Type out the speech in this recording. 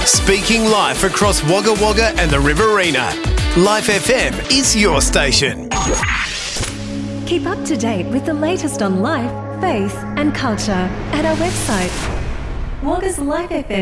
Speaking life across Wagga Wagga and the Riverina. Life FM is your station. Keep up to date with the latest on life, faith and culture at our website, waggasLifeFM.com.